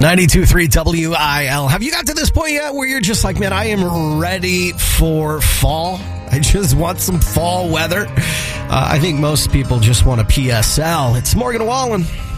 92.3 WIL. Have you got to this point yet where you're just like, man, I am ready for fall? I just want some fall weather. I think most people just want a PSL. It's Morgan Wallen.